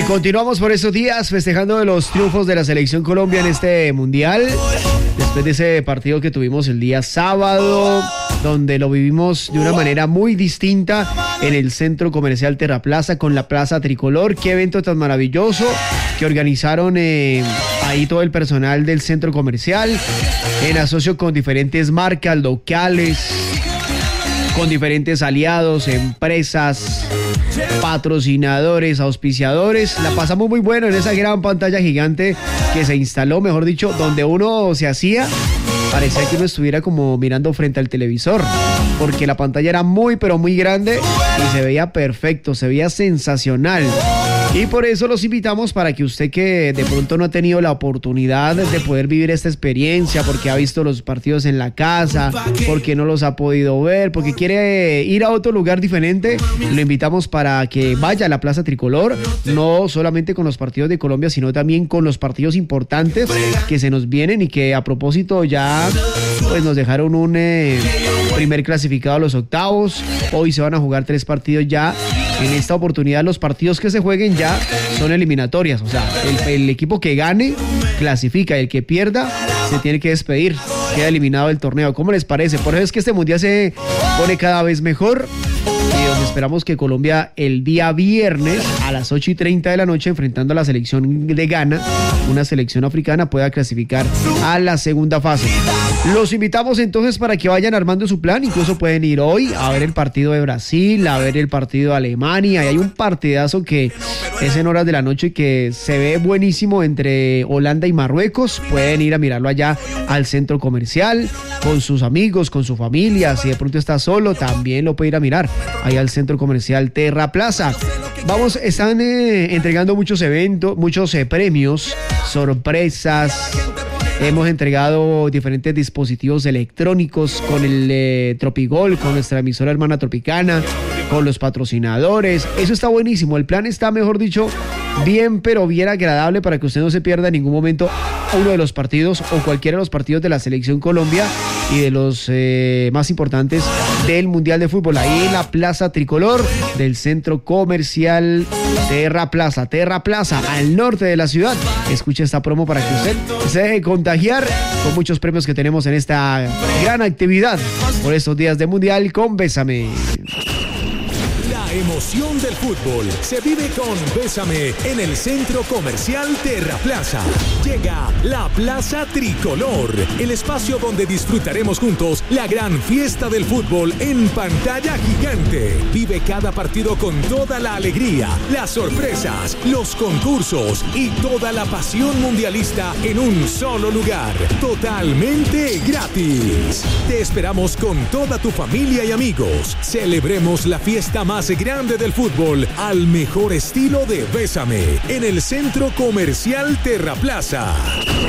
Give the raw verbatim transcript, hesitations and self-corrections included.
Continuamos por estos días festejando los triunfos de la selección Colombia en este mundial. Después de ese partido que tuvimos el día sábado, donde lo vivimos de una manera muy distinta en el Centro Comercial Terraplaza con la Plaza Tricolor. Qué evento tan maravilloso que organizaron eh, ahí todo el personal del Centro Comercial en asocio con diferentes marcas locales, con diferentes aliados, empresas, patrocinadores, auspiciadores. La pasamos muy bueno en esa gran pantalla gigante que se instaló, mejor dicho, donde uno se hacía, parecía que uno estuviera como mirando frente al televisor, porque la pantalla era muy pero muy grande y se veía perfecto, se veía sensacional. Y por eso los invitamos para que usted que de pronto no ha tenido la oportunidad de poder vivir esta experiencia, porque ha visto los partidos en la casa, porque no los ha podido ver, porque quiere ir a otro lugar diferente, lo invitamos para que vaya a la Plaza Tricolor, no solamente con los partidos de Colombia, sino también con los partidos importantes que se nos vienen y que a propósito ya pues nos dejaron un eh, primer clasificado a los octavos. Hoy se van a jugar tres partidos ya. En esta oportunidad los partidos que se jueguen ya son eliminatorias, o sea, el, el equipo que gane clasifica y el que pierda se tiene que despedir, queda eliminado del torneo. ¿Cómo les parece? Por eso es que este mundial se pone cada vez mejor y donde esperamos que Colombia el día viernes a las ocho y treinta de la noche, enfrentando a la selección de Ghana, una selección africana, pueda clasificar a la segunda fase. Los invitamos entonces para que vayan armando su plan, incluso pueden ir hoy a ver el partido de Brasil, a ver el partido de Alemania, y hay un partidazo que es en horas de la noche y que se ve buenísimo entre Holanda y Marruecos. Pueden ir a mirarlo allá al centro comercial, con sus amigos, con su familia. Si de pronto está solo, también lo puede ir a mirar allá al centro comercial Terraplaza. Vamos, están eh, entregando muchos eventos, muchos eh, premios, sorpresas. Hemos entregado diferentes dispositivos electrónicos con el eh, Tropigol, con nuestra emisora hermana Tropicana, con los patrocinadores. Eso está buenísimo. El plan está, mejor dicho, bien, pero bien agradable para que usted no se pierda en ningún momento uno de los partidos o cualquiera de los partidos de la Selección Colombia y de los eh, más importantes del Mundial de Fútbol. Ahí en la Plaza Tricolor del Centro Comercial Terraplaza. Terraplaza, al norte de la ciudad. Escuche esta promo para que usted se deje contagiar con muchos premios que tenemos en esta gran actividad por estos días de Mundial con Bésame. La emoción del fútbol se vive con Bésame en el Centro Comercial Terraplaza. Llega la Plaza Tricolor, el espacio donde disfrutaremos juntos la gran fiesta del fútbol en pantalla gigante. Vive cada partido con toda la alegría, las sorpresas, los concursos y toda la pasión mundialista en un solo lugar, totalmente gratis. Te esperamos con toda tu familia y amigos. Celebremos la fiesta más grande del fútbol al mejor estilo de Bésame en el Centro Comercial Terraplaza.